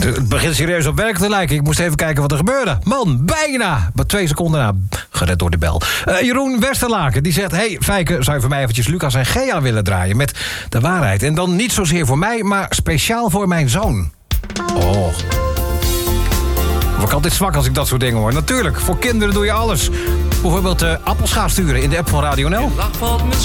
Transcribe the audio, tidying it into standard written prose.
Het begint serieus op werk te lijken. Ik moest even kijken wat er gebeurde. Man, bijna. Maar 2 seconden na. Gered door de bel. Jeroen Westerlaken, die zegt... Hey, Fijke, zou je voor mij eventjes Lucas en Gea willen draaien? Met de waarheid. En dan niet zozeer voor mij, maar speciaal voor mijn zoon. Oh. Word ik altijd zwak als ik dat soort dingen hoor. Natuurlijk, voor kinderen doe je alles. Bijvoorbeeld appelschaaf sturen in de app van Radio NL.